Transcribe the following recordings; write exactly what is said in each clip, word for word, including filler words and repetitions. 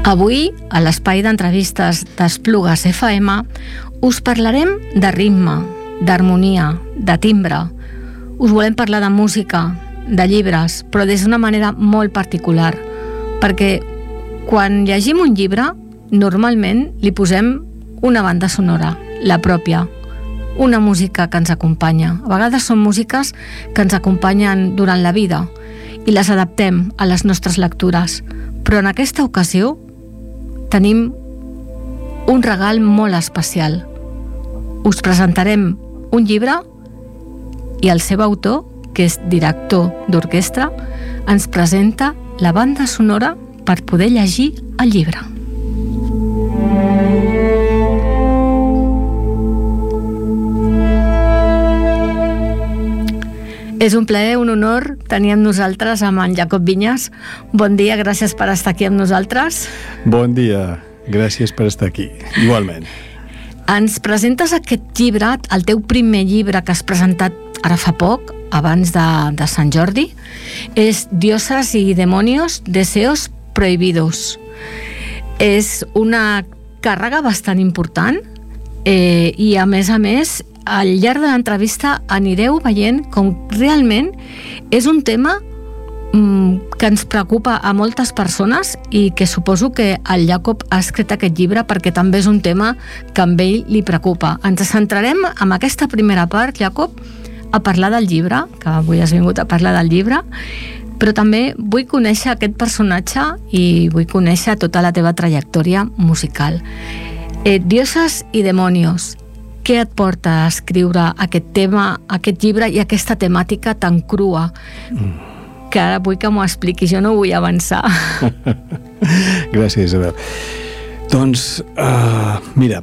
Avui, a l'espai d'entrevistes d'Esplugues F M, us parlarem de ritme, d'harmonia, de timbre. Us volem parlar de música, de llibres, però des d'una manera molt particular, perquè quan llegim un llibre, normalment li posem una banda sonora, la pròpia, una música que ens acompanya. A vegades són músiques que ens acompanyen durant la vida i les adaptem a les nostres lectures, però en aquesta ocasió tenim un regal molt especial. Us presentarem un llibre i el seu autor, que és director d'orquestra, ens presenta la banda sonora per poder llegir el llibre. És un plaer, un honor tenir amb nosaltres amb en Jacob Vinyes. Bon dia, gràcies per estar aquí amb nosaltres. Bon dia, gràcies per estar aquí, igualment. Ens presentes aquest llibre, el teu primer llibre que has presentat ara fa poc, abans de, de Sant Jordi, és Dioses y demonios, deseos prohibidos. És una càrrega bastant important eh, i a més a més al llarg de l'entrevista anireu veient com realment és un tema mm, que ens preocupa a moltes persones i que suposo que el Jacob ha escrit aquest llibre perquè també és un tema que a ell li preocupa. Ens centrarem en aquesta primera part, Jacob, a parlar del llibre, que avui has vingut a parlar del llibre, però també vull conèixer aquest personatge i vull conèixer tota la teva trajectòria musical. Eh, Dioses y demonios, què et porta a escriure aquest tema, aquest llibre i aquesta temàtica tan crua? Mm. Que ara vull que m'ho expliquis, jo no vull avançar. Gràcies, Isabel. Doncs, uh, mira,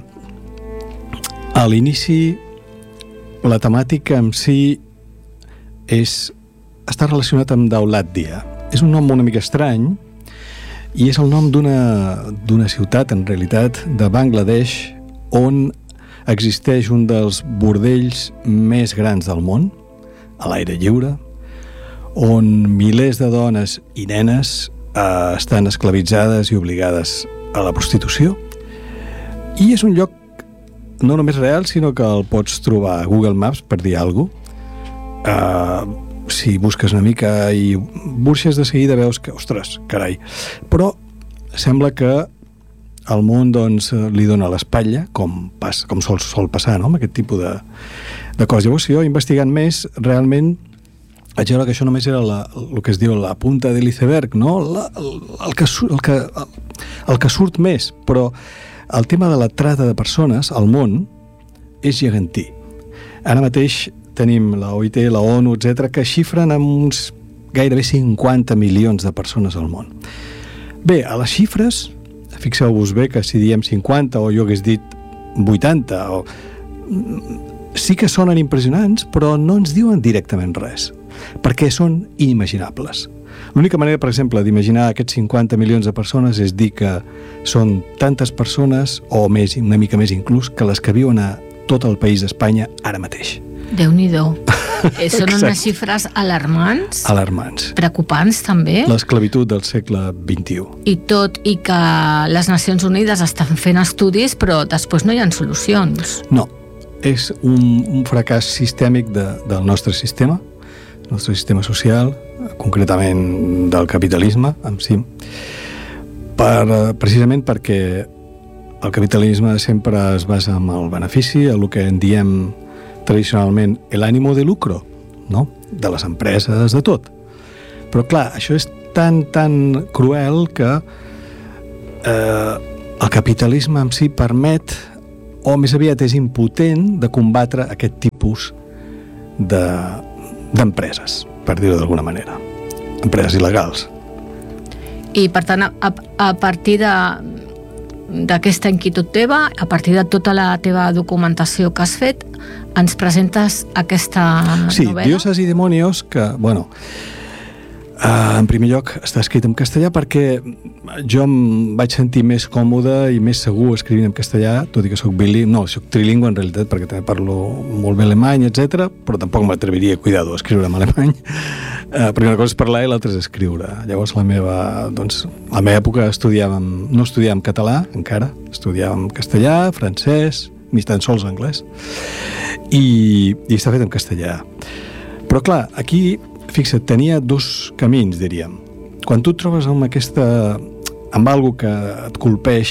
a l'inici la temàtica en si és, està relacionat amb Daulatdia. És un nom una mica estrany i és el nom d'una d'una ciutat, en realitat, de Bangladesh, on existeix un dels bordells més grans del món, a l'aire lliure, on milers de dones i nenes eh, estan esclavitzades i obligades a la prostitució. I és un lloc no només real, sinó que el pots trobar a Google Maps, per dir alguna cosa. Uh, si busques una mica i burxes de seguida veus que, ostres, carai. Però sembla que el món doncs, li dona l'espatlla, com, pas, com sol, sol passar, no?, amb aquest tipus de, de coses. Llavors, jo, investigant més, realment vaig veure que això només era la, el que es diu la punta de l'iceberg, no? La, el, el, que, el, que, el que surt més, però el tema de la trata de persones al món és gegantí. Ara mateix tenim la O I T, la ONU, etcètera, que xifren amb uns gairebé cinquanta milions de persones al món. Bé, a les xifres, fixeu-vos bé que si diem cinquanta o jo hagués dit vuitanta, o... sí que sonen impressionants, però no ens diuen directament res, perquè són inimaginables. L'única manera, per exemple, d'imaginar aquests cinquanta milions de persones és dir que són tantes persones, o més, una mica més inclús, que les que viuen a tot el país d'Espanya ara mateix. Déu-n'hi-do. Eh, són Exacte. Unes xifres alarmants. Alarmants. Preocupants, també. L'esclavitud del segle vint-i-u. I tot i que les Nacions Unides estan fent estudis, però després no hi ha solucions. No. És un, un fracàs sistèmic de, del nostre sistema, el nostre sistema social, concretament del capitalisme en si, per, precisament perquè el capitalisme sempre es basa en el benefici, el que en diem tradicionalment l'ànimo de lucro, no? De les empreses, de tot. Però clar, això és tan, tan cruel que eh, el capitalisme en si permet, o més aviat és impotent, de combatre aquest tipus de, d'empreses, per dir-ho d'alguna manera. Empreses il·legals. I per tant, a, a partir de d'aquesta inquietud teva, a partir de tota la teva documentació que has fet, ens presentes aquesta sí, novel·la? Sí, Dioses y demonios, que, bueno, Uh, en primer lloc, està escrit en castellà perquè jo em vaig sentir més còmode i més segur escrivint en castellà, tot i que soc bilingüe, no, soc trilingüe en realitat, perquè també parlo molt bé alemany, etcètera, però tampoc m'atreviria, cuidado, a escriure en alemany, uh, perquè una cosa és parlar i l'altra és escriure. Llavors la meva, doncs, a la meva època estudiàvem, no estudiàvem català encara, estudiàvem castellà, francès, ni tan sols anglès, i, i està fet en castellà. Però clar, aquí fixa't, tenia dos camins, diríem. Quan tu et trobes amb aquesta... amb algo que et colpeix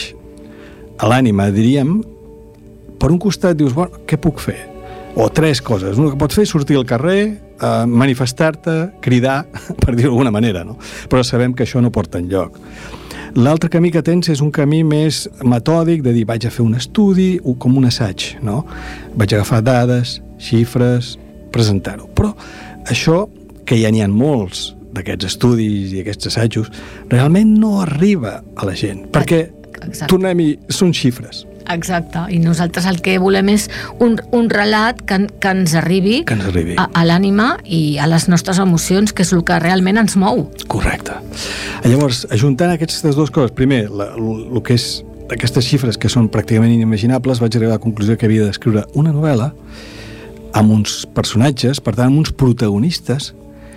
a l'ànima, diríem, per un costat dius, bueno, què puc fer? O tres coses. Una que pots fer és sortir al carrer, eh, manifestar-te, cridar, per dir-ho d'alguna manera, no? Però sabem que això no porta enlloc. L'altre camí que tens és un camí més metòdic, de dir, vaig a fer un estudi, com un assaig, no? Vaig agafar dades, xifres, presentar-ho. Però això, que ja n'hi ha molts d'aquests estudis i aquests assajos, realment no arriba a la gent, perquè Exacte. tornem-hi, són xifres. Exacte, i nosaltres el que volem és un, un relat que, que ens arribi, que ens arribi. a, a l'ànima i a les nostres emocions, que és el que realment ens mou. Correcte. Llavors, ajuntant aquestes dues coses, primer, el que és aquestes xifres que són pràcticament inimaginables, vaig arribar a la conclusió que havia d'escriure una novel·la amb uns personatges, per tant, amb uns protagonistes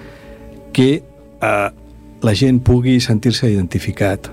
que eh, la gent pugui sentir-se identificat.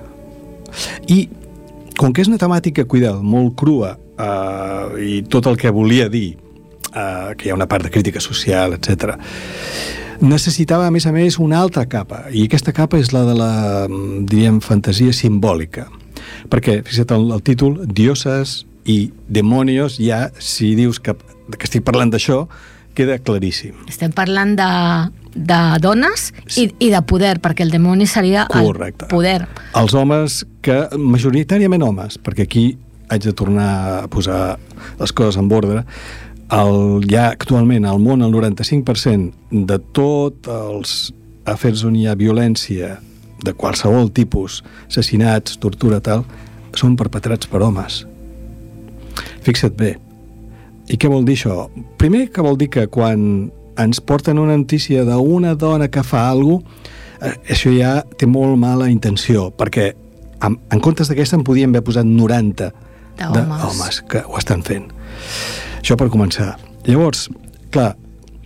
I com que és una temàtica, cuidado, molt crua, eh, i tot el que volia dir, eh, que hi ha una part de crítica social, etcètera, necessitava, a més a més, una altra capa, i aquesta capa és la de la, diríem, fantasia simbòlica. Perquè, fixa't, el, el títol, Dioses i Demonios, ja, si dius que, que estic parlant d'això, queda claríssim. Estem parlant de, de dones i, i de poder, perquè el demoni seria Correcte. El poder. Els homes, que majoritàriament homes, perquè aquí haig de tornar a posar les coses en ordre, el, ja actualment al món el noranta-cinc per cent de tots els afers on hi ha violència de qualsevol tipus, assassinats, tortura, tal, són perpetrats per homes. Fixa't bé. I què vol dir això? Primer, que vol dir que quan ens porten una notícia d'una dona que fa alguna cosa, això ja té molt mala intenció, perquè en, en comptes d'aquesta en podíem haver posat noranta d'homes que ho estan fent. Això per començar. Llavors, clar,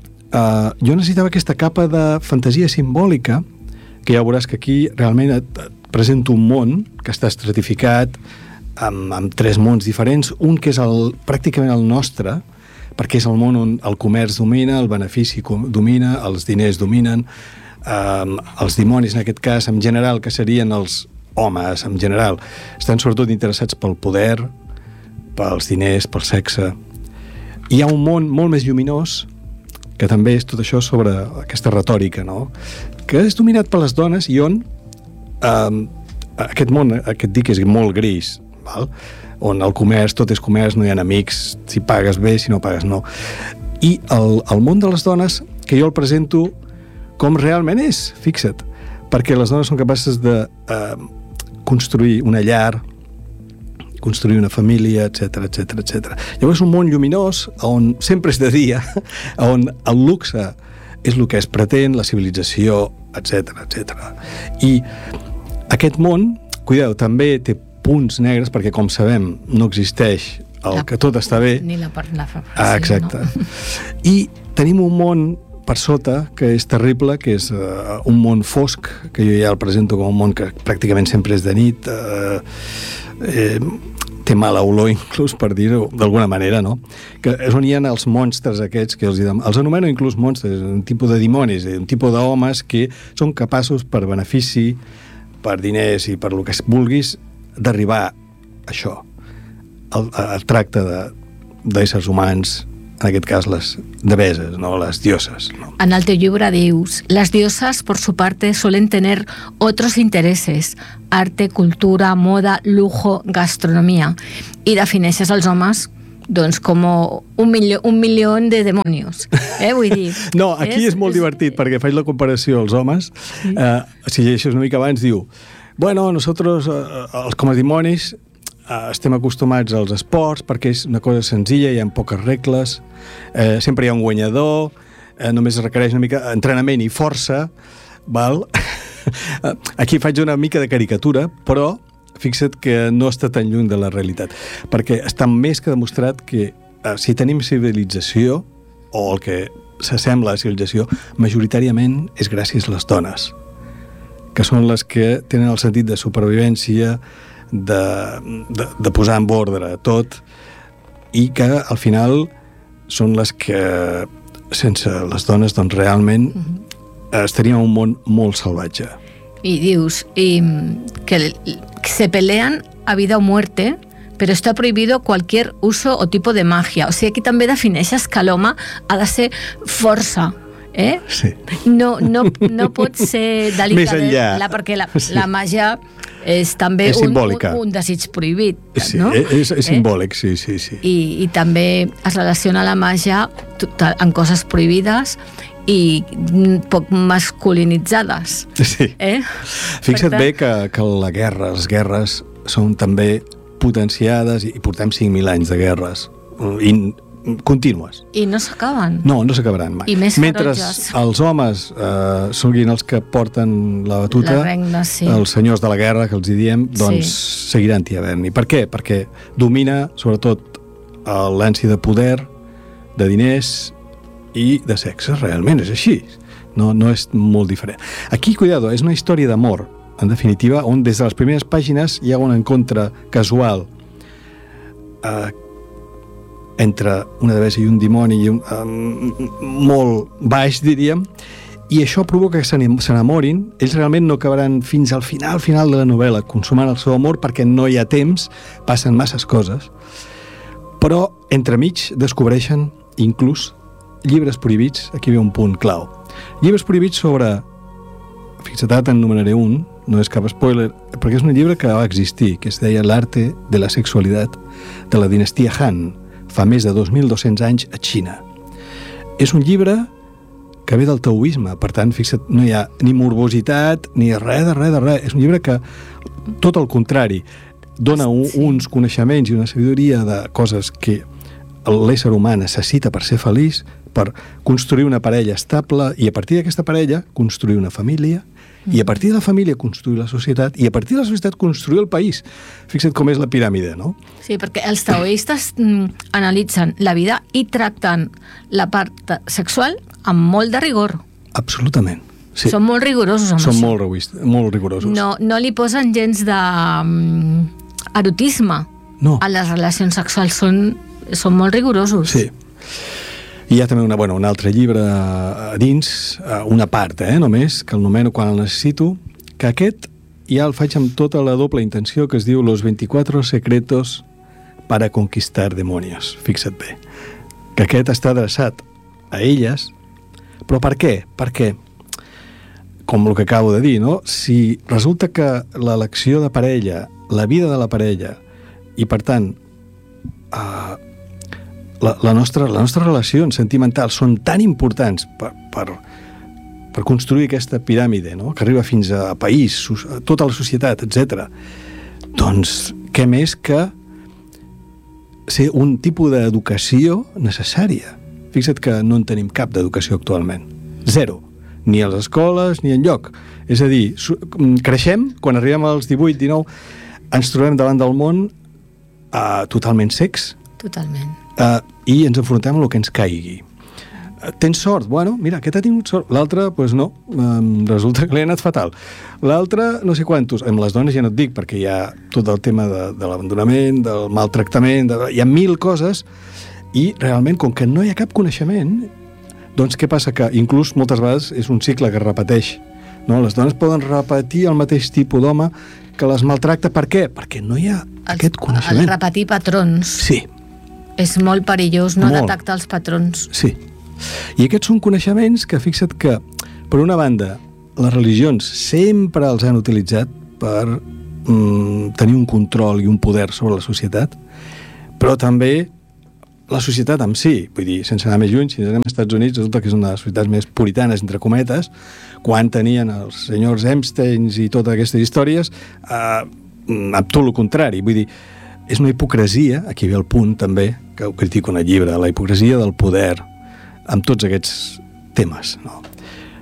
eh, jo necessitava aquesta capa de fantasia simbòlica, que ja veuràs que aquí realment et, et presento un món que està estratificat amb, amb tres mons diferents, un que és el, pràcticament el nostre, perquè és el món on el comerç domina, el benefici domina, els diners dominen, eh, els dimonis, en aquest cas, en general, que serien els homes, en general, estan sobretot interessats pel poder, pels diners, pel sexe. Hi ha un món molt més lluminós, que també és tot això sobre aquesta retòrica, no? Que és dominat per les dones i on eh, aquest món, que et dic, és molt gris, val? On el comerç, tot és comerç, no hi ha amics, si pagues bé, si no pagues no. I el, el món de les dones, que jo el presento com realment és, fixa't, perquè les dones són capaces de eh, construir una llar, construir una família, etcètera, etcètera, etcètera. Llavors és un món lluminós on sempre és de dia, on el luxe és el que es pretén, la civilització, etcètera, etcètera. I aquest món, cuideu, també té punts negres, perquè com sabem no existeix el la, que tot està bé. Ni la part la fa. Ah, exacte. No? I tenim un món per sota que és terrible, que és uh, un món fosc, que jo ja el presento com un món que pràcticament sempre és de nit, uh, eh, té mala olor inclús, per dir-ho d'alguna manera, no? Que és on hi ha els monstres aquests, que els, els anomeno inclús monstres, un tipus de dimonis, un tipus d'homes que són capaços per benefici, per diners i per el que vulguis, d'arribar a això, el, el tracte de, d'éssers humans, en aquest cas les deveses, no? Las dioses, ¿no? En el teu llibre dius, las diosas por su parte suelen tener otros intereses, arte, cultura, moda, lujo, gastronomía, i defineixes els homes doncs com un milió, un milió de demonios, eh, vull dir. No, aquí és, és molt és... divertit, perquè faig la comparació als homes, sí. eh, si llegeixes una mica abans, diu, bueno, nosotros, eh, com a dimonis, eh, estem acostumats als esports perquè és una cosa senzilla, hi ha poques regles, eh, sempre hi ha un guanyador, eh, només requereix una mica entrenament i força, val? Aquí faig una mica de caricatura, però fixa't que no està tan lluny de la realitat, perquè està més que demostrat que eh, si tenim civilització, o el que s'assembla a civilització, majoritàriament és gràcies a les dones, que són les que tenen el sentit de supervivència, de, de, de posar en ordre tot, i que al final són les que, sense les dones, doncs realment uh-huh. estaríem en un món molt salvatge. Y dius y, que se pelean a vida o muerte, pero está prohibido cualquier uso o tipo de magia. O sigui, aquí també defineixes que l'home ha de ser força, eh? Sí. No, no, no pot ser delicadesa, perquè la, sí. la màgia és també és un, un, un desig prohibit, sí, no? És, és eh? simbòlic, sí, sí, sí. I, i també es relaciona la màgia en coses prohibides i poc masculinitzades. Sí. Eh? Fixa't bé que, que la guerra, les guerres són també potenciades i portem cinc mil anys de guerres i contínues. I no s'acaben. No, no s'acabaran mai. I més Mentre ferotges. els homes eh, siguin els que porten la batuta, la regna, sí. els senyors de la guerra, que els hi diem, doncs sí. seguiran havent-hi. Per què? Perquè domina, sobretot, l'ànsia de poder, de diners i de sexe, realment, és així. No, no és molt diferent. Aquí, cuidado, és una història d'amor, en definitiva, on des de les primeres pàgines hi ha un encontre casual eh, entre una devesa i un dimoni i un, eh, molt baix, diríem, i això provoca que s'enamorin. Ells realment no acabaran fins al final, final de la novel·la, consumant el seu amor, perquè no hi ha temps, passen masses coses, però entremig descobreixen inclús llibres prohibits. Aquí ve un punt clau. Llibres prohibits sobre, fixa't, en nomenaré un, no és cap spoiler, perquè és un llibre que va existir, que es deia L'arte de la sexualitat, de la dinastia Han, fa més de dos mil dos-cents anys a Xina. És un llibre que ve del taoisme, per tant, fixa't, no hi ha ni morbositat, ni res de res de res. És un llibre que, tot el contrari, dona un, sí. uns coneixements i una sabidoria de coses que l'ésser humà necessita per ser feliç, per construir una parella estable, i a partir d'aquesta parella construir una família, mm. i a partir de la família construir la societat, i a partir de la societat construir el país. Fixa't com és la piràmide, no? Sí, perquè els taoistes mm, analitzen la vida i tracten la part sexual amb molt de rigor. Absolutament. Sí. Són molt rigorosos amb Són això. Són molt, rigorosos, molt rigorosos. No, no li posen gens de um, erotisme no. a les relacions sexuals. Són, són molt rigorosos. Sí. I hi ha també una, bueno, un altre llibre a dins, una part, eh, només, que el nomeno quan el necessito, que aquest ja el faig amb tota la doble intenció, que es diu Los veinticuatro secretos para conquistar demonios. Fixa't bé. Que aquest està adreçat a elles, però per què? Perquè, com el que acabo de dir, no? Si resulta que l'elecció de parella, la vida de la parella, i per tant, eh, La, la, nostra, la nostra relacions sentimentals són tan importants per, per, per construir aquesta piràmide, no? Que arriba fins a país, a tota la societat, etcètera. Doncs què més que ser un tipus d'educació necessària. Fixa't que no en tenim cap d'educació actualment. Zero. Ni a les escoles ni enlloc. És a dir, creixem, quan arribem als divuit, dinou, ens trobem davant del món uh, totalment secs. Totalment. Uh, i ens enfrontem a el que ens caigui. Uh, tens sort? Bueno, mira, aquest ha tingut sort. L'altre, doncs pues no, um, resulta que li ha anat fatal. L'altre, no sé quantos. Amb les dones ja no et dic, perquè hi ha tot el tema de, de l'abandonament, del maltractament, de, hi ha mil coses, i realment, com que no hi ha cap coneixement, doncs què passa? Que inclús moltes vegades és un cicle que es repeteix. No? Les dones poden repetir el mateix tipus d'home que les maltracta. Per què? Perquè no hi ha el, aquest coneixement. El repetir patrons. Sí. És molt perillós no molt. detectar els patrons. Sí. I aquests són coneixements que, fixa't que, per una banda, les religions sempre els han utilitzat per mm, tenir un control i un poder sobre la societat, però també la societat en si. Vull dir, sense anar més lluny, si ens anem als Estats Units, resulta que és una de les societats més puritanes, entre cometes, quan tenien els senyors Epsteins i totes aquestes històries, eh, amb tot el contrari. Vull dir, és una hipocresia, aquí ve el punt també, que ho critico en el llibre, la hipocresia del poder amb tots aquests temes, no?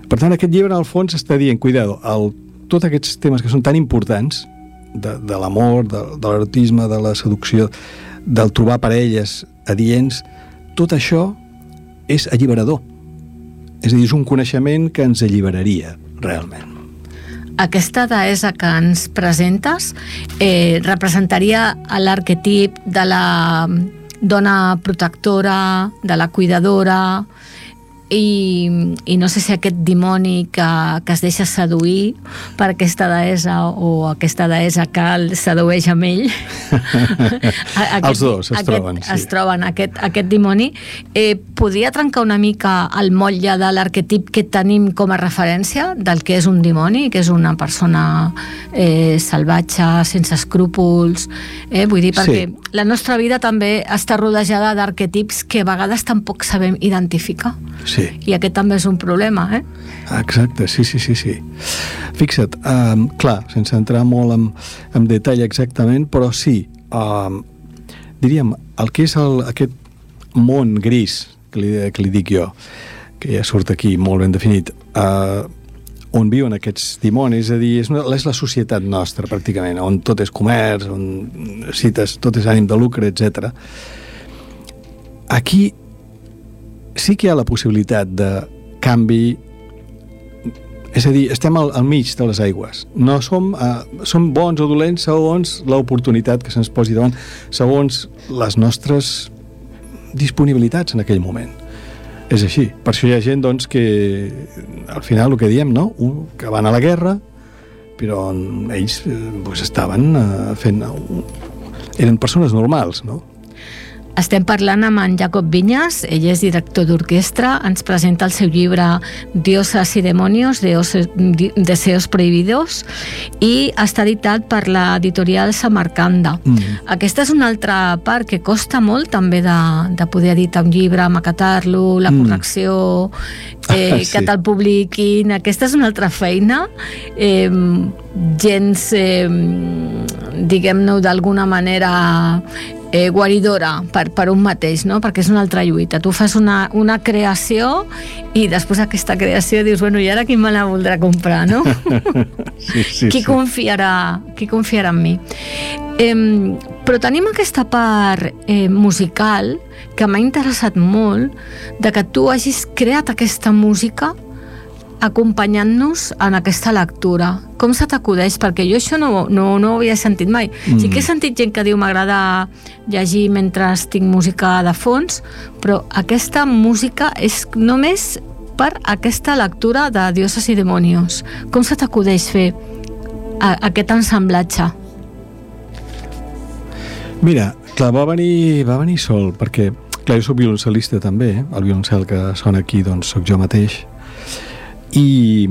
Per tant, aquest llibre, al fons, està dient, cuidado, el, tots aquests temes que són tan importants, de, de l'amor, de, de l'erotisme, de la seducció, del trobar parelles adients, tot això és alliberador. És a dir, és un coneixement que ens alliberaria, realment. Aquesta deessa que ens presentes eh, representaria l'arquetip de la dona protectora, de la cuidadora, i, i no sé si aquest dimoni que, que es deixa seduir per aquesta deessa o aquesta deessa que el sedueix amb ell aquest, els dos es aquest, troben sí. es troben aquest, aquest dimoni eh, podria trencar una mica el motlle de l'arquetip que tenim com a referència del que és un dimoni, que és una persona eh, salvatge, sense escrúpols, eh? Vull dir, perquè sí. La nostra vida també està rodejada d'arquetips que a vegades tampoc sabem identificar. Sí. I aquest també és un problema, eh? Exacte, sí, sí, sí, sí. Fixa't, um, clar, sense entrar molt en, en detall exactament, però sí, um, diríem, el que és el, aquest món gris, que li, que li dic jo, que ja surt aquí molt ben definit, uh, on viuen aquests dimonis, és a dir, és, una, és la societat nostra, pràcticament, on tot és comerç, on cites, tot és ànim de lucre, etcètera. Aquí sí que hi ha la possibilitat de canvi, és a dir, estem al, al mig de les aigües. No som, uh, som bons o dolents segons l'oportunitat que se'ns posi davant, segons les nostres disponibilitats en aquell moment. És així. Per això hi ha gent, doncs, que al final el que diem, no? Un, que van a la guerra, però ells doncs, estaven uh, fent... Uh, eren persones normals, no? Estem parlant amb en Jacob Viñas, ell és director d'orquestra, ens presenta el seu llibre Diosas y demonios, deseos prohibidos, i està editat per l'editorial Samarcanda. Mm. Aquesta és una altra part que costa molt també de, de poder editar un llibre, maquetar-lo, la correcció, mm. eh, sí. que te'l publiquin. Aquesta és una altra feina, eh, gens, eh, diguem-ne, d'alguna manera... Eh, guaridora per, per un mateix, no? Perquè és una altra lluita. Tu fas una, una creació i després aquesta creació dius, bueno, i ara qui me la voldrà comprar, no? sí, sí, qui, sí. Confiarà, qui confiarà en mi? Eh, però tenim aquesta part eh, musical que m'ha interessat molt, de que tu hagis creat aquesta música acompanyant-nos en aquesta lectura. Com se t'acudeix? Perquè jo això no, no, no ho havia sentit mai. Mm. Sí que he sentit gent que diu m'agrada llegir mentre tinc música de fons, però aquesta música és només per aquesta lectura de Diosas y demonios. Com se t'acudeix fer a, aquest ensamblatge? Mira, clar, va venir, va venir sol, perquè clar, jo soc violoncel·lista també, eh? El violoncel que sona aquí doncs soc jo mateix. I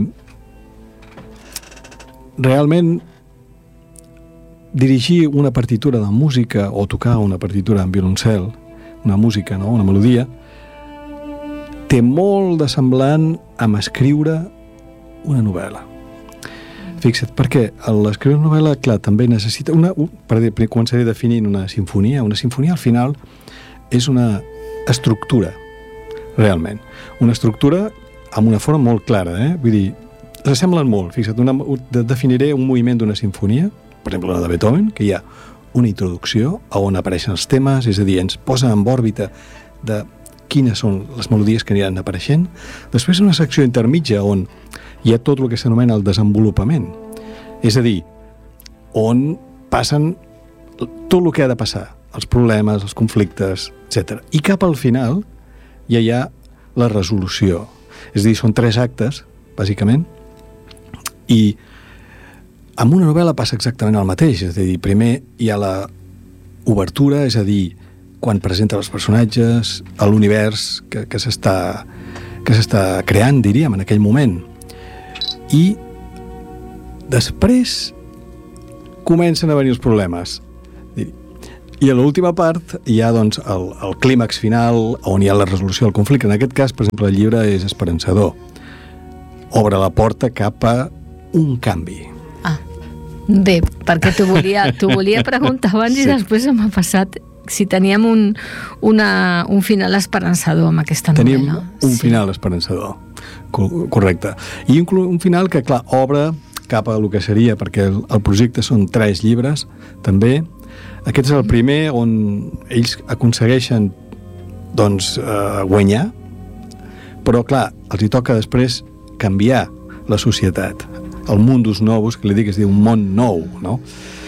realment dirigir una partitura de música o tocar una partitura en violoncel, una música, no? Una melodia, té molt de semblant amb escriure una novel·la. Fixa't, perquè l'escriure una novel·la, clar, també necessita una... Per dir, començaré definint una sinfonia. Una sinfonia, al final, és una estructura, realment. Una estructura amb una forma molt clara, eh? Vull dir, s'assemblen molt. Fixa't, una, definiré un moviment d'una sinfonia, per exemple, la de Beethoven, que hi ha una introducció on apareixen els temes, és a dir, ens posa en òrbita de quines són les melodies que aniran apareixent. Després una secció intermitja on hi ha tot el que s'anomena el desenvolupament. És a dir, on passen tot el que ha de passar, els problemes, els conflictes, etcètera. I cap al final ja hi ha la resolució. És a dir, són tres actes, bàsicament, i amb una novel·la passa exactament el mateix. És a dir, primer hi ha la obertura, és a dir, quan presenta els personatges, l'univers que, que s'està que s'està creant, diríem, en aquell moment. I després comencen a venir els problemes. I a l'última part hi ha doncs, el, el clímax final on hi ha la resolució del conflicte. En aquest cas, per exemple, el llibre és esperançador. Obre la porta cap a un canvi. Ah, bé, perquè t'ho volia, t'ho volia preguntar abans sí. I després m'ha passat si teníem un, una, un final esperançador amb aquesta novel·la. Tenim un sí. final esperançador. Correcte. I un, un final que, clar, obre cap a el que seria, perquè el, el projecte són tres llibres, també. Aquest és el primer on ells aconsegueixen doncs, eh, guanyar, però, clar, els hi toca després canviar la societat. El mundus novus, que li dic, es diu un món nou, no?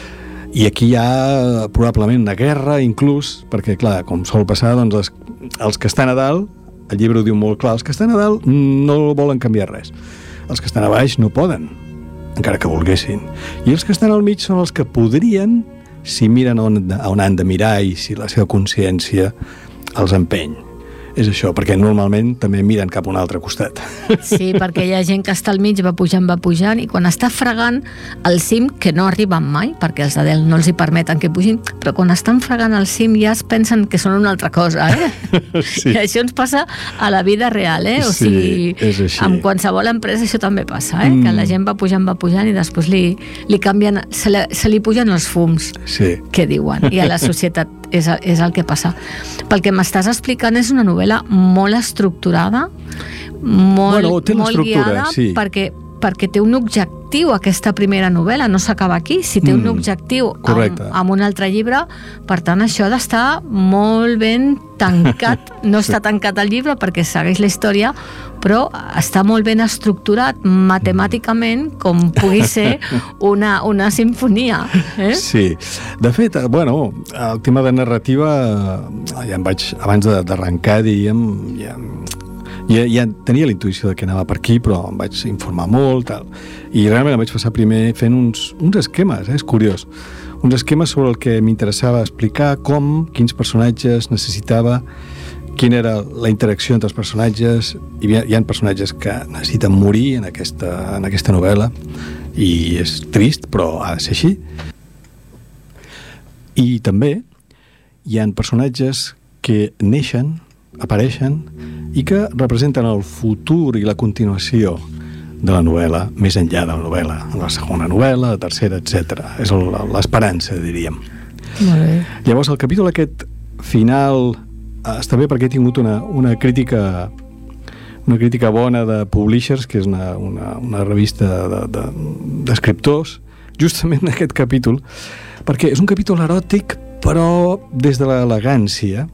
I aquí hi ha probablement una guerra, inclús, perquè, clar, com sol passar, doncs els, els que estan a dalt, el llibre ho diu molt clar, els que estan a dalt no volen canviar res. Els que estan a baix no poden, encara que volguessin. I els que estan al mig són els que podrien, si miren on, on han de mirar i si la seva consciència els empeny. És això, perquè normalment també miren cap a un altre costat. Sí, perquè hi ha gent que està al mig, va pujant, va pujant, i quan està fregant al cim, que no arriben mai, perquè els de dalt no els hi permeten que pugin, però quan estan fregant al cim ja es pensen que són una altra cosa, eh? Sí. I això ens passa a la vida real, eh? O sí, sigui, és així. Amb qualsevol empresa això també passa, eh? Mm. Que la gent va pujant, va pujant, i després li, li canvien, se li, se li pugen els fums, sí. Que diuen, i a la societat és, és el que passa. Pel que m'estàs explicant, és una novel·la molt estructurada, molt, bueno, molt guiada, sí. perquè, perquè té un objectiu aquesta primera novel·la, no s'acaba aquí, si té mm, un objectiu amb, amb un altre llibre, per tant això ha d'estar molt ben tancat, no està tancat el llibre perquè segueix la història, però està molt ben estructurat matemàticament, com pugui ser una, una sinfonia. Eh? Sí. De fet, bueno, el tema de narrativa, ja em vaig, abans d'arrencar, diríem, ja, ja, ja tenia la intuïció de que anava per aquí, però em vaig informar molt, tal. I realment em vaig passar primer fent uns, uns esquemes, eh? És curiós. Uns esquemes sobre el que m'interessava explicar, com, quins personatges necessitava, quina era la interacció entre els personatges. Hi ha, hi ha personatges que necessiten morir en aquesta, en aquesta novel·la, i és trist, però ha de ser així. I també hi ha personatges que neixen, apareixen, i que representen el futur i la continuació de la novel·la, més enllà de la novel·la, la segona novel·la, la tercera, etcètera. És l'esperança, diríem. Molt bé. Llavors, el capítol aquest final està bé perquè he tingut una, una crítica una crítica bona de Publishers, que és una, una, una revista d'escriptors, de, de, justament en aquest capítol, perquè és un capítol eròtic, però des de l'elegància,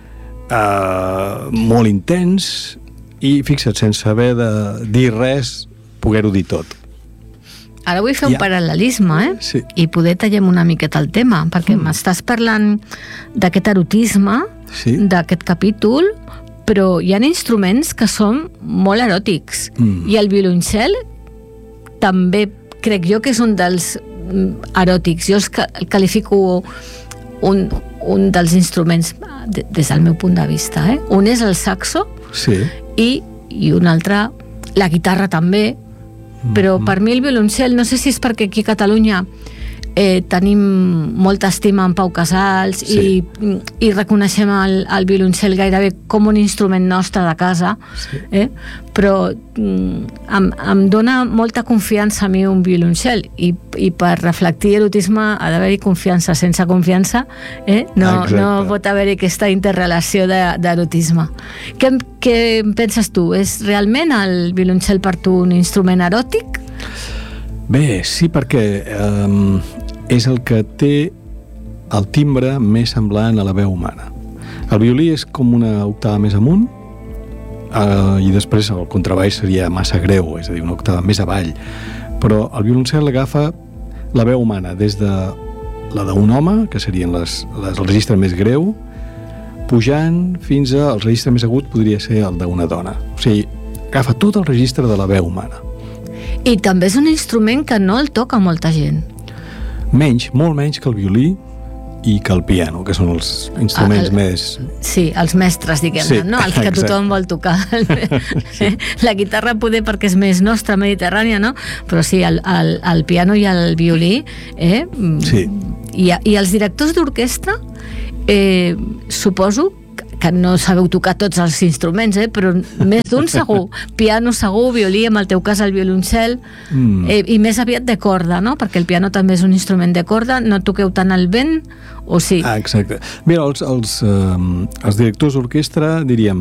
eh, molt intens, i fixa't, sense haver de dir res, poder-ho dir tot. Ara vull fer un ja. paral·lelisme, eh? Sí. I poder tallem una miqueta el tema, perquè mm. m'estàs parlant d'aquest erotisme, sí. d'aquest capítol, però hi ha instruments que són molt eròtics. Mm. I el violoncel també crec jo que és un dels eròtics. Jo el qualifico un, un dels instruments des del meu punt de vista. Eh? Un és el saxo, sí. i, i un altre, la guitarra també, però mm-hmm. per mi el violoncel, no sé si és perquè aquí a Catalunya eh, tenim molta estima en Pau Casals, sí. i, i reconeixem el, el violoncel gairebé com un instrument nostre de casa, sí. eh? però mm, em, em dona molta confiança a mi un violoncel, i, i per reflectir erotisme ha d'haver-hi confiança. Sense confiança eh? no, no pot haver-hi aquesta interrelació d'erotisme. Què, què penses tu? És realment el violoncel per tu un instrument eròtic? Bé, sí, perquè eh, és el que té el timbre més semblant a la veu humana. El violí és com una octava més amunt, eh, i després el contrabaix seria massa greu, és a dir, una octava més avall. Però el violoncel agafa la veu humana, des de la d'un home, que serien les, les, el registre més greu, pujant fins al registre més agut, podria ser el d'una dona. O sigui, agafa tot el registre de la veu humana. I també és un instrument que no el toca molta gent. Menys, molt menys que el violí i que el piano, que són els instruments el, més... Sí, els mestres, diguem-ne, sí, no? Els que exacte. Tothom vol tocar. Sí. La guitarra poder perquè és més nostra, mediterrània, no? Però sí, el, el, el piano i el violí, eh? Sí. I, i els directors d'orquestra, eh, suposo que no sabeu tocar tots els instruments, eh? Però més d'un segur. Piano segur, violí, en el teu cas el violoncel, mm. eh, i més aviat de corda, no? Perquè el piano també és un instrument de corda. No toqueu tant el vent, o sí? Ah, exacte. Mira, els, els, eh, els directors d'orquestra, diríem,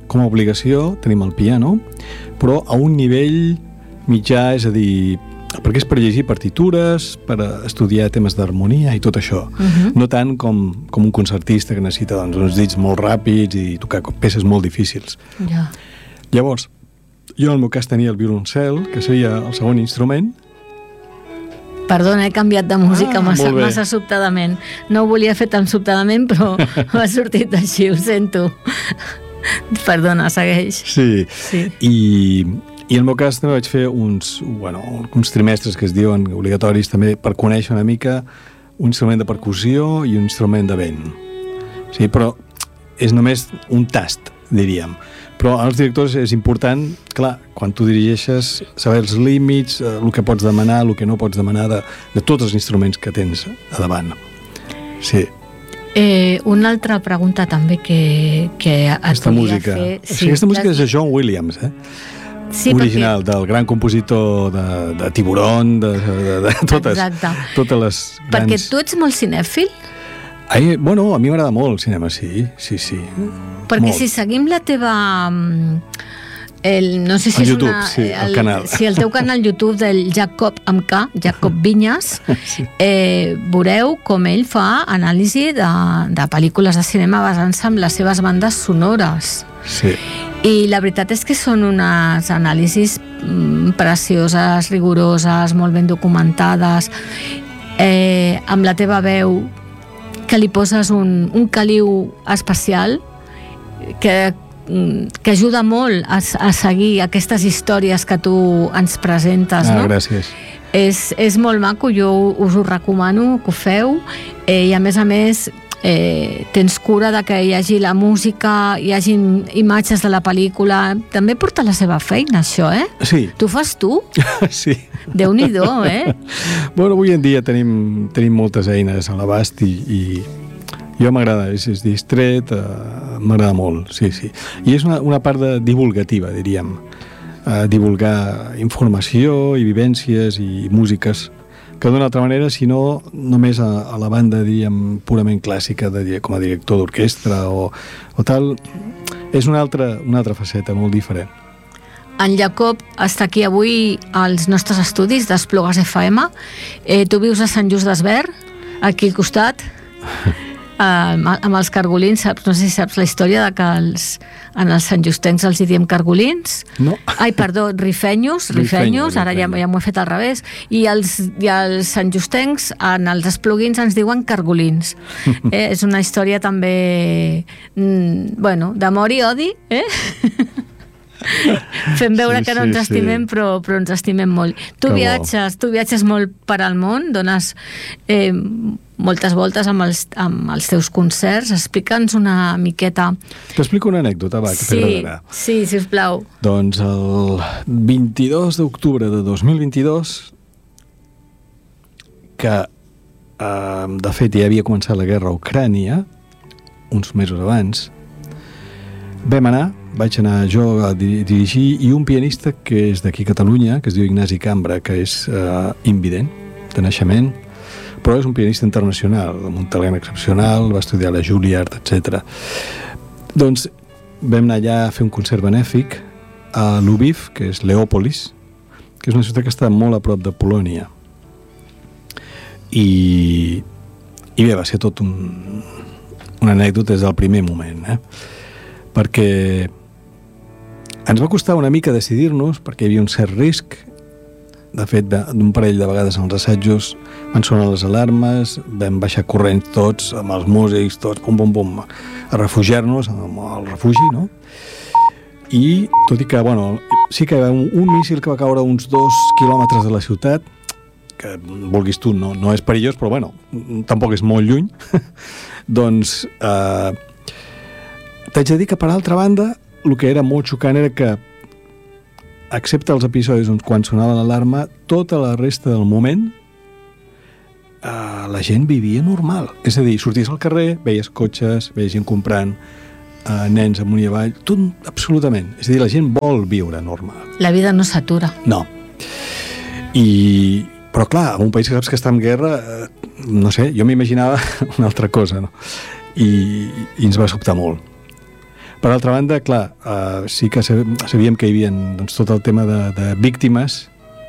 com a obligació tenim el piano, però a un nivell mitjà, és a dir, perquè és per llegir partitures, per estudiar temes d'harmonia i tot això. Uh-huh. No tant com, com un concertista que necessita doncs, uns dits molt ràpids i tocar peces molt difícils. Ja. Llavors, jo en el meu cas tenia el violoncel, que seria el segon instrument. Perdona, he canviat de música ah, massa, massa sobtadament. No ho volia fer tan sobtadament, però m'ha sortit així, ho sento. Perdona, segueix. Sí, sí. I... I en el meu cas també vaig fer uns, bueno, uns trimestres que es diuen obligatoris també per conèixer una mica un instrument de percussió i un instrument de vent. Sí, però és només un tast, diríem. Però als directors és important, clar, quan tu dirigeixes, saber els límits, el que pots demanar, el que no pots demanar de, de tots els instruments que tens a davant. Sí. Eh, una altra pregunta també que, que et aquesta volia música. fer... Sí, sí, aquesta música és de John Williams, eh? Sí, original, perquè... del gran compositor de, de Tiburón, de, de, de totes, totes les grans... Perquè tu ets molt cinèfil? Ai, bueno, a mi m'agrada molt el cinema, sí, sí, sí. Perquè molt. Si seguim la teva... El, no sé si el és YouTube, una, sí, el, el canal. Sí, el teu canal YouTube del Jacob amb K, Jacob Vinyes, sí. eh, veureu com ell fa anàlisi de, de pel·lícules de cinema basant-se en les seves bandes sonores. Sí. I la veritat és que són unes anàlisis precioses, rigoroses, molt ben documentades, eh, amb la teva veu, que li poses un, un caliu especial que, que ajuda molt a, a seguir aquestes històries que tu ens presentes. Ah, no? Gràcies. És, és molt maco, jo us ho recomano que ho feu, eh, i a més a més Eh, tens cura de que hi hagi la música, hi hagi imatges de la pel·lícula. També porta la seva feina, això, eh? Sí. Tu fas tu? Sí. Déu-n'hi-do, eh? Bueno, avui en dia tenim, tenim moltes eines a l'abast i, i jo m'agrada, és, és distret, uh, m'agrada molt, sí, sí. I és una, una part de divulgativa, diríem. Uh, divulgar informació i vivències i músiques que d'una altra manera, si no, només a, a la banda, diríem, purament clàssica, de, com a director d'orquestra o, o tal, és una altra, una altra faceta molt diferent. En Jacob està aquí avui als nostres estudis d'Esplugues F M. Eh, tu vius a Sant Just d'Esvern, aquí al costat, eh, amb els cargolins. Saps, no sé si saps la història de que els, en els santjustencs els hi diem cargolins. No. Ai, perdó, rifenyos, rifenyos, ara ja, ja m'ho he fet al revés. I els, i els santjustencs en els espluguins ens diuen cargolins. Eh, és una història també, mm, bueno, d'amor i odi, eh? Fem veure sí, que no ens sí, estimem, sí. però, però ens estimem molt. Tu que viatges, bo. tu viatges molt per al món, dones eh, moltes voltes amb els, amb els teus concerts. Explica'ns una miqueta. T'explico una anècdota, va, que sí, t'agradarà. Sí, sisplau. Doncs el vint-i-dos d'octubre de dos mil vint-i-dos, que eh, de fet ja havia començat la guerra a Ucrània, uns mesos abans, vam anar, vaig anar jo a dirigir, i un pianista que és d'aquí a Catalunya, que es diu Ignasi Cambra, que és eh, invident de naixement, però és un pianista internacional, amb un talent excepcional, va estudiar a la Juilliard, etcètera. Doncs vam anar allà a fer un concert benèfic a Lviv, que és Leòpolis, que és una ciutat que està molt a prop de Polònia. I, i bé, va ser tot un, una anècdota des del primer moment, eh? Perquè ens va costar una mica decidir-nos, perquè hi havia un cert risc. De fet, d'un parell de vegades en els assajos van sonar les alarmes, vam baixar corrents tots, amb els músics, tots, pum, pum, pum, a refugiar-nos al refugi, no? I, tot i que, bueno, sí que hi va un, un míssil que va caure a uns dos quilòmetres de la ciutat, que, vulguis tu, no, no és perillós, però, bueno, tampoc és molt lluny, doncs, eh, t'haig de dir que, per altra banda, el que era molt xocant era que, excepte els episodis on quan sonava l'alarma, tota la resta del moment eh, la gent vivia normal. És a dir, sorties al carrer, veies cotxes, veies gent comprant, eh, nens amunt i avall, tot absolutament. És a dir, la gent vol viure normal. La vida no s'atura. No. I, però clar, en un país que saps que està en guerra, eh, no sé, jo m'imaginava una altra cosa, no? I, i ens va sobtar molt. Per altra banda, clar, uh, sí que sabíem que hi havia doncs, tot el tema de, de víctimes.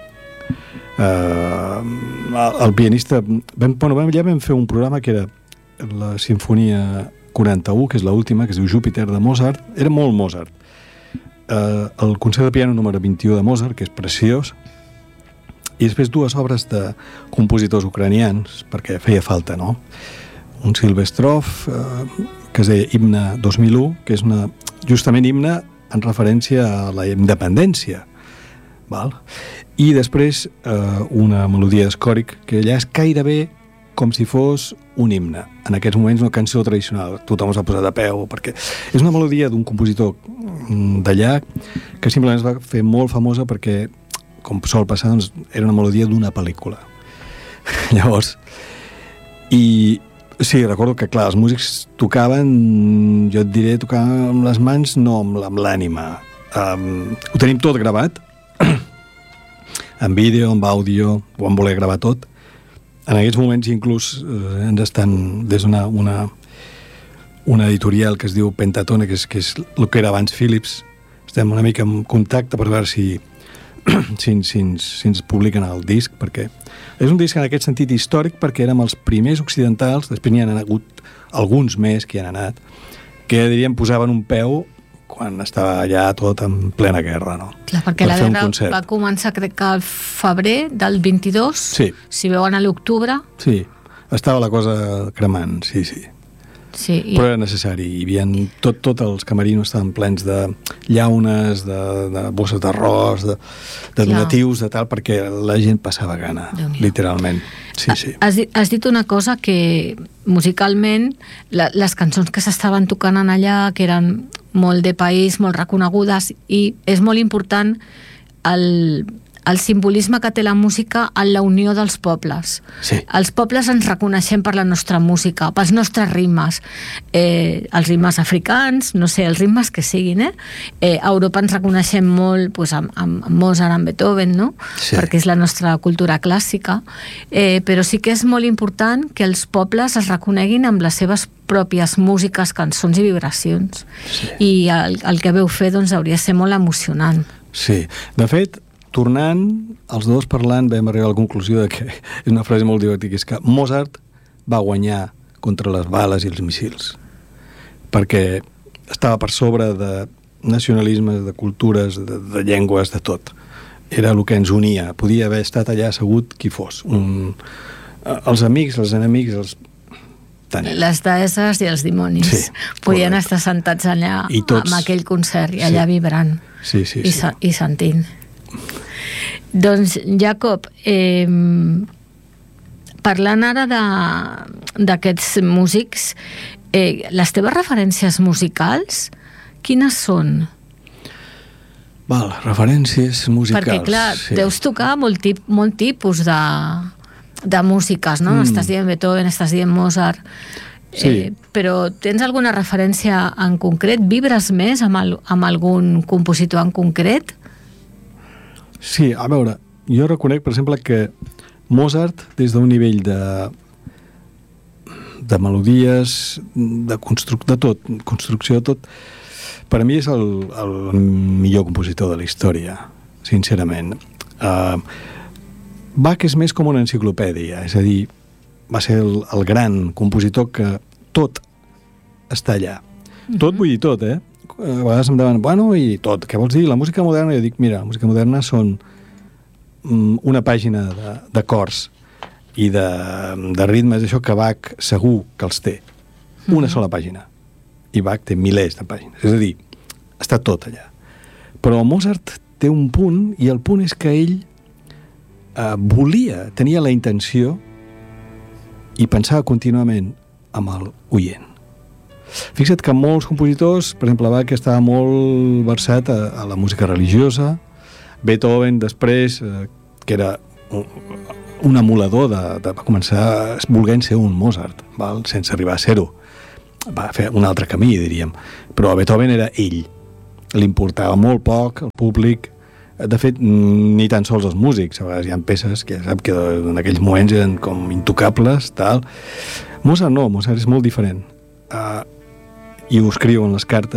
Uh, el, el pianista... Vam, bueno, vam, ja vam fer un programa que era la Sinfonia quaranta-u, que és l'última, que es diu Júpiter, de Mozart. Era molt Mozart. Uh, el concert de piano número vint-i-u de Mozart, que és preciós, i després dues obres de compositors ucranians, perquè feia falta, no? Un Silvestrov, uh, que es deia Himne dos mil u, que és una, justament himne en referència a la independència. Val? I després eh, una melodia d'Escòric, que allà és gairebé com si fos un himne. En aquests moments una cançó tradicional, tothom s'ha posat de peu, perquè és una melodia d'un compositor d'allà que simplement es va fer molt famosa perquè, com sol passar, doncs, era una melodia d'una pel·lícula. Llavors, i sí, recordo que, clar, els músics tocaven, jo et diré, tocaven amb les mans, no amb l'ànima. Um, ho tenim tot gravat, en vídeo, en àudio, ho vam voler gravar tot. En aquests moments inclús eh, ens estan, des d'una una, una editorial que es diu Pentatone, que és, que és el que era abans Philips, estem una mica en contacte per veure si, si, si, ens, si ens publiquen el disc, perquè és un disc en aquest sentit històric, perquè érem els primers occidentals, després n'hi han hagut alguns més que hi han anat, que diríem posaven un peu quan estava allà tot en plena guerra, no? Clar, perquè per la guerra va començar, crec que al febrer del vint-i-dos, sí. Si veuen a l'octubre... Sí, estava la cosa cremant, sí, sí. Sí, i... Però era necessari, hi havia tot, tot els camerinos estaven plens de llaunes, de, de bosses d'arròs, de, de donatius, de tal, perquè la gent passava gana, literalment. Sí, sí. Has, has dit una cosa que musicalment la, les cançons que s'estaven tocant en allà, que eren molt de país, molt reconegudes, i és molt important el, el simbolisme que té la música en la unió dels pobles. Sí. Els pobles ens reconeixem per la nostra música, pels nostres ritmes, eh, els ritmes africans, no sé, els ritmes que siguin, eh? eh a Europa ens reconeixem molt pues, amb, amb Mozart, amb Beethoven, no? Sí. Perquè és la nostra cultura clàssica, eh, però sí que és molt important que els pobles es reconeguin amb les seves pròpies músiques, cançons i vibracions. Sí. I el, el que veu fer doncs, hauria de ser molt emocionant. Sí, de fet, tornant, els dos parlant, vam arribar a la conclusió de que és una frase molt divertida, que és que Mozart va guanyar contra les bales i els missils, perquè estava per sobre de nacionalismes, de cultures, de, de llengües, de tot. Era el que ens unia. Podia haver estat allà assegut qui fos. Un, els amics, els enemics, els... Tant. Les deesses i els dimonis. Sí, podien correcte. estar sentats allà tots, amb aquell concert i allà sí. vibrant sí, sí, i, sí. i sentint. Doncs, Jacob, eh, parlant ara d'aquests músics, eh, les teves referències musicals, quines són? Val, referències musicals. Perquè, clar, sí. deus tocar molt, tip, molt tipus de... de músiques, no? Mm. Estàs dient Beethoven, estàs dient Mozart, sí. eh, però tens alguna referència en concret? Vibres més amb, el, amb algun compositor en concret? Sí, a veure, jo reconec, per exemple, que Mozart, des d'un nivell de de melodies, de, construc, de tot, construcció de tot, per a mi és el, el millor compositor de la història, sincerament. Uh, Bach és més com una enciclopèdia, és a dir, va ser el, el gran compositor que tot està allà. Mm-hmm. Tot vull dir tot, eh? A vegades em demanen, bueno, i tot, què vols dir? La música moderna, jo dic, mira, la música moderna són mm, una pàgina d'acords i de, de ritmes, això que Bach segur que els té. Una mm-hmm. sola pàgina. I Bach té milers de pàgines. És a dir, està tot allà. Però Mozart té un punt, i el punt és que ell Uh, volia, tenia la intenció i pensava contínuament amb el oient. Fixa't que molts compositors, per exemple, Bach estava molt versat a, a la música religiosa, Beethoven després, uh, que era un, un emulador de, de, va començar volent ser un Mozart, val? Sense arribar a ser-ho. Va fer un altre camí, diríem. Però Beethoven era ell. Li importava molt poc el públic. De fet, ni tan sols els músics. A vegades hi ha peces que ja sap que en aquells moments eren com intocables, tal. Mozart no, Mozart és molt diferent. Uh, I ho escriu en les cartes.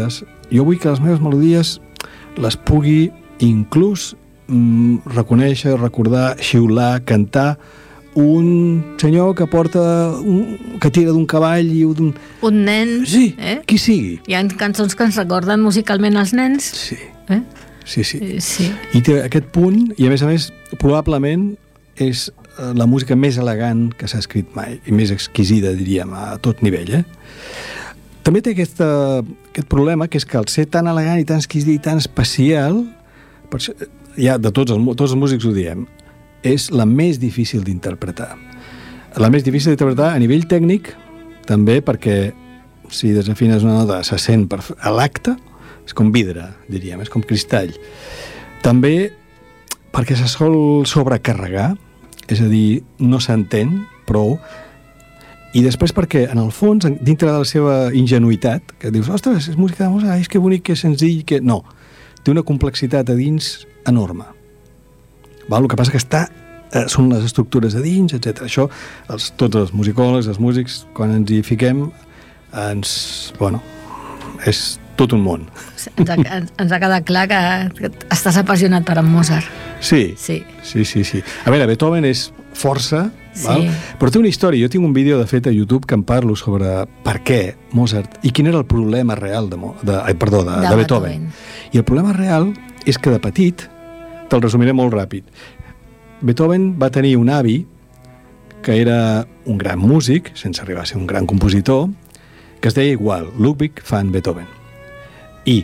jo vull que les meves melodies les pugui inclús mm, reconèixer, recordar, xiular, cantar un senyor que porta un, que tira d'un cavall i d'un... Un nen. Sí, eh? qui sigui. Hi ha cançons que ens recorden musicalment els nens. Sí, eh? sí, sí. Eh, sí. I té aquest punt, i a més a més, probablement és la música més elegant que s'ha escrit mai, i més exquisida, diríem, a tot nivell, eh? També té aquesta, aquest problema, que és que al ser tan elegant i tan exquisit i tan especial, per això, ja de tots els, tots els músics ho diem, és la més difícil d'interpretar. La més difícil d'interpretar a nivell tècnic, també perquè si desafines una nota se sent per, a l'acte, és com vidre, diríem, és com cristall. També perquè se sol sobrecarregar, és a dir, no s'entén prou, i després perquè, en el fons, dintre de la seva ingenuïtat, que dius, ostres, és música de Mozart, és que bonic, que senzill, que... No, té una complexitat a dins enorme. Val? El que passa que està, eh, són les estructures a dins, etcètera. Això, els, tots els musicòlegs, els músics, quan ens hi fiquem, ens... Bueno, és tot un món. Ens ha, ens ha quedat clar que, que estàs apassionat per en Mozart. Sí, sí, sí, sí, sí. A veure, Beethoven és força, sí. Val? Però té una història. Jo tinc un vídeo, de fet, a YouTube que em parlo sobre per què Mozart i quin era el problema real de, de, ai, perdó, de, de, de Beethoven. Beethoven. I el problema real és que de petit, te'l resumiré molt ràpid, Beethoven va tenir un avi que era un gran músic, sense arribar a ser un gran compositor, que es deia igual, Ludwig van Beethoven. I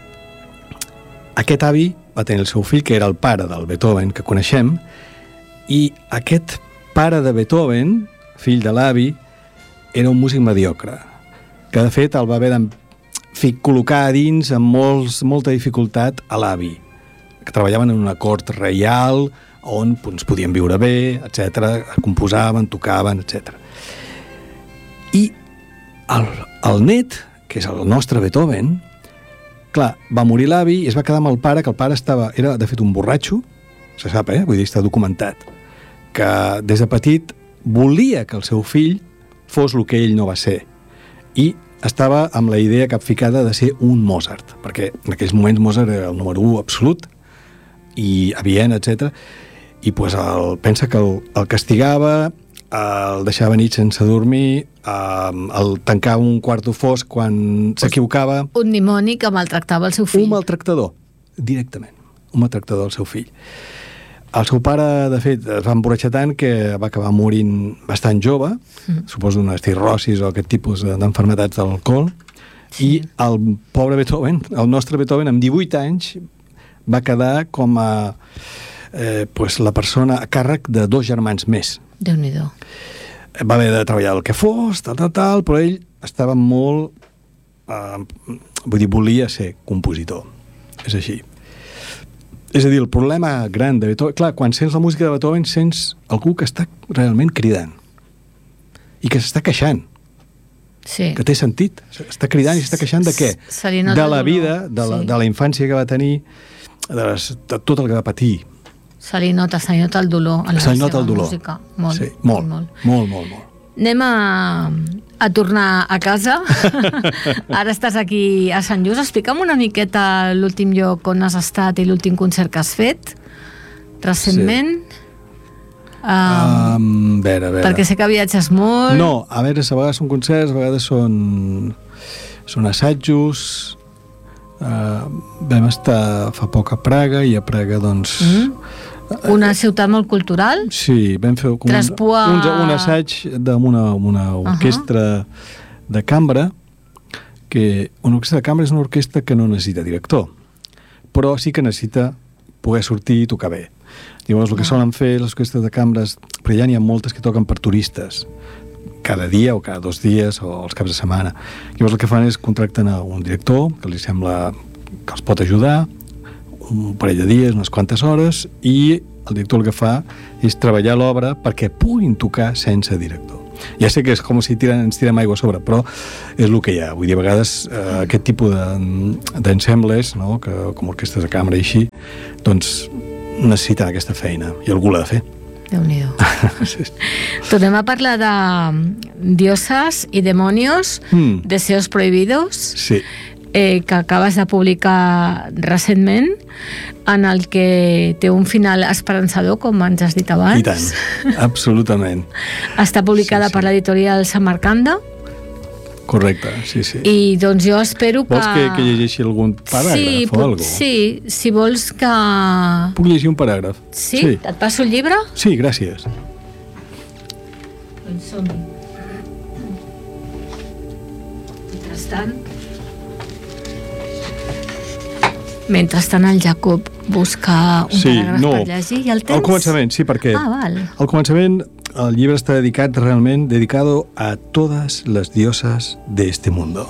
aquest avi va tenir el seu fill, que era el pare del Beethoven que coneixem, i aquest pare de Beethoven, fill de l'avi, era un músic mediocre, que de fet el va haver de col·locar a dins amb molts, molta dificultat a l'avi, que treballaven en una cort reial on doncs, podien viure bé, etcètera, composaven, tocaven, etcètera. I el, el net, que és el nostre Beethoven, clar, va morir l'avi i es va quedar amb el pare, que el pare estava, era de fet un borratxo, se sap, eh? Vull dir, està documentat, que des de petit volia que el seu fill fos el que ell no va ser. I estava amb la idea capficada de ser un Mozart, perquè en aquells moments Mozart era el número u absolut, i a Viena, etcètera. I pues, el, pensa que el, el castigava, el deixava nit sense dormir, el tancava un quarto fosc quan s'equivocava. Un dimoni que maltractava el seu fill. Un maltractador, directament. Un maltractador del seu fill. El seu pare, de fet, es va emborratxar tant que va acabar morint bastant jove, mm. suposo d'una cirrosis o aquest tipus d'enfermetats de l'alcohol, sí. I el pobre Beethoven, el nostre Beethoven, amb divuit anys, va quedar com a eh, pues, la persona a càrrec de dos germans més. Déu-n'hi-do. Va haver de treballar el que fos, tal, tal, tal, però ell estava molt... Eh, vull dir, volia ser compositor. És així. És a dir, el problema gran de Beethoven... Clar, quan sents la música de Beethoven sents algú que està realment cridant i que s'està queixant. Sí. Que té sentit. Està cridant i s'està queixant de què? De la vida, de la, sí. de la infància que va tenir, de, les, de tot el que va patir. Se li nota, se li nota el dolor en la se li seva nota el dolor. música. Molt, sí, molt, molt, molt, molt, molt. Anem a, a tornar a casa. Ara estàs aquí a Sant Just. Explica'm una miqueta l'últim lloc on has estat i l'últim concert que has fet recentment. Sí. Um, um, veure, veure. Perquè sé que viatges molt. No, a veure, a vegades són concerts, a vegades són, són assajos. Uh, vam estar fa poc a Praga i a Praga, doncs... Mm. Una ciutat molt cultural? Sí, vam fer un, un, un assaig amb una, una orquestra uh-huh. de cambra, que una orquestra de cambra és una orquestra que no necessita director, però sí que necessita poder sortir i tocar bé. Llavors, el que solen fer les orquestres de cambres, però ja n'hi ha moltes que toquen per turistes, cada dia o cada dos dies o els caps de setmana. Llavors el que fan és contracten a un director que li sembla que els pot ajudar, un parell de dies, unes quantes hores, i el director el que fa és treballar l'obra perquè puguin tocar sense director. Ja sé que és com si tiren, ens tirem aigua a sobre, però és el que hi ha. Vull dir, a vegades eh, aquest tipus d'ensembles, no? que, com orquestres de cambra i així, doncs necessiten aquesta feina, i algú l'ha de fer. Déu-n'hi-do. Sí. Tornem a parlar de dioses i demonios, mm. deseos prohibidos. Sí. eh, que acabes de publicar recentment, en el que té un final esperançador, com ens has dit abans. I tant, absolutament. Està publicada sí, sí. per l'editorial Samarcanda. Correcte, sí, sí. I doncs jo espero que... Vols que, que llegeixi algun paràgraf sí, o alguna cosa? Sí, si vols que... Puc llegir un paràgraf? Sí? sí? Et passo el llibre? Sí, gràcies. Doncs som-hi. Mentrestant... Mentrestant el Jacob busca un sí, paràgraf no, per llegir i el tens? Al començament, sí, perquè ah, val. al començament el llibre està dedicat realment dedicado a todas las diosas de este mundo.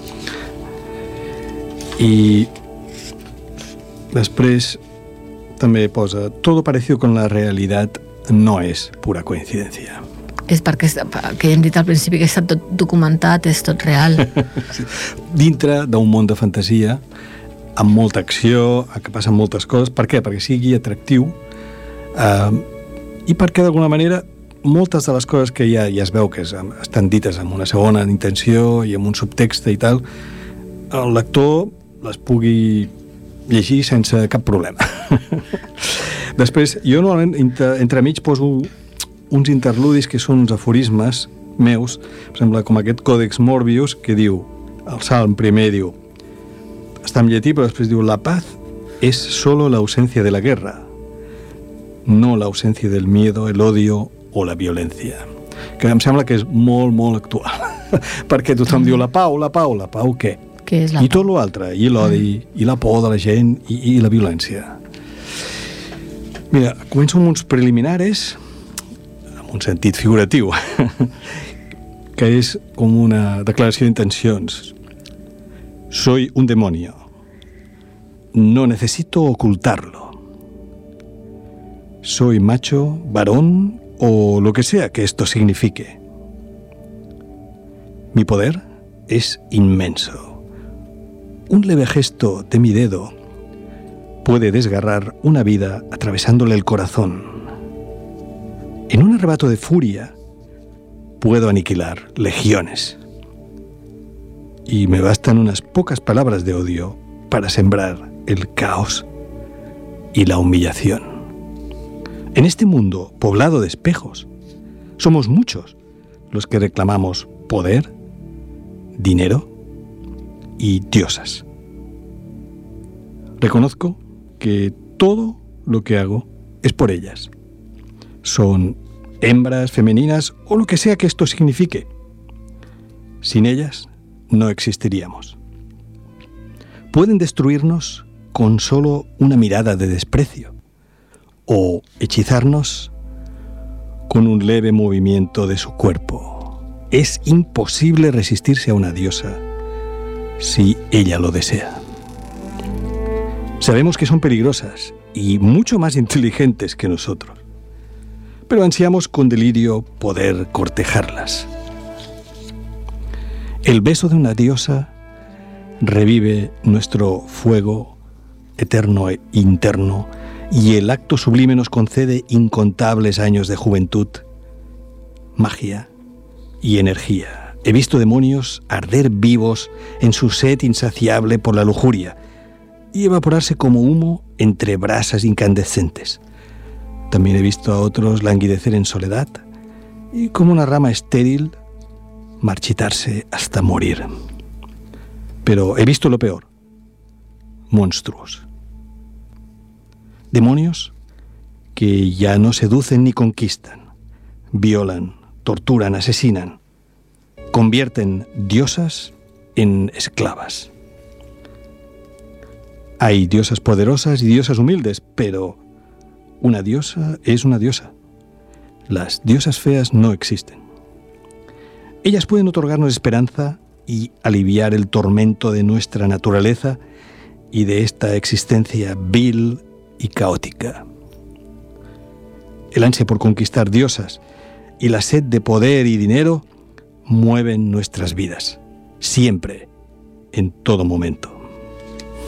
I després també posa todo parecido con la realidad no es pura coincidencia. És perquè, que hem dit al principi que està tot documentat, és tot real. Sí. Dintre d'un món de fantasia, amb molta acció, que passen moltes coses. Per què? Perquè sigui atractiu eh, i perquè d'alguna manera moltes de les coses que ja, ja es veu que es, estan dites amb una segona intenció i amb un subtext i tal, el lector les pugui llegir sense cap problema. Després, jo normalment entre, entremig poso uns interludis que són uns aforismes meus, per exemple, com aquest Còdex Morbius, que diu, el Salm primer diu, està en llatí, però després diu, la paz es solo la ausencia de la guerra, no la ausencia del miedo, el odio o la violència. Que em sembla que és molt, molt actual. Perquè tothom mm. diu la pau, la pau, la pau què? Què és la I pau? tot l'altre, i l'odi, mm. i la por de la gent, i, i la violència. Mira, començo amb uns preliminares, en un sentit figuratiu, que és com una declaració d'intencions. Soy un demonio. No necesito ocultarlo. Soy macho, varón o lo que sea que esto signifique. Mi poder es inmenso. Un leve gesto de mi dedo puede desgarrar una vida atravesándole el corazón. En un arrebato de furia puedo aniquilar legiones. Y me bastan unas pocas palabras de odio para sembrar el caos y la humillación. En este mundo poblado de espejos, somos muchos los que reclamamos poder, dinero y diosas. Reconozco que todo lo que hago es por ellas. Son hembras, femeninas o lo que sea que esto signifique. Sin ellas no existiríamos. Pueden destruirnos con solo una mirada de desprecio o hechizarnos con un leve movimiento de su cuerpo. Es imposible resistirse a una diosa si ella lo desea. Sabemos que son peligrosas y mucho más inteligentes que nosotros, pero ansiamos con delirio poder cortejarlas. El beso de una diosa revive nuestro fuego eterno e interno y el acto sublime nos concede incontables años de juventud, magia y energía. He visto demonios arder vivos en su sed insaciable por la lujuria y evaporarse como humo entre brasas incandescentes. También he visto a otros languidecer en soledad y como una rama estéril marchitarse hasta morir. Pero he visto lo peor, monstruos. Demonios que ya no seducen ni conquistan, violan, torturan, asesinan, convierten diosas en esclavas. Hay diosas poderosas y diosas humildes, pero una diosa es una diosa. Las diosas feas no existen. Ellas pueden otorgarnos esperanza y aliviar el tormento de nuestra naturaleza y de esta existencia vil y caótica. El ansia por conquistar diosas y la sed de poder y dinero mueven nuestras vidas, siempre, en todo momento.